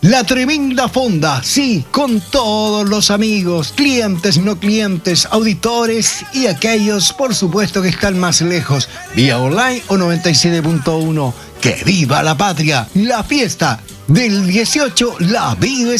La Tremenda Fonda, sí, con todos los amigos, clientes, no clientes, auditores y aquellos, por supuesto, que están más lejos, vía online o 97.1. ¡Que viva la patria! La fiesta del 18 la vives